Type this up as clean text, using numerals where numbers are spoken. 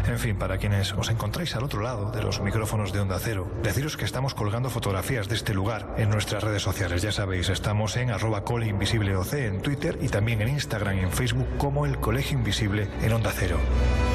En fin, para quienes os encontráis al otro lado de los micrófonos de Onda Cero, deciros que estamos colgando fotografías de este lugar en nuestras redes sociales. Ya sabéis, estamos en @coleinvisibleoc en Twitter y también en Instagram y en Facebook como El Colegio Invisible en Onda Cero.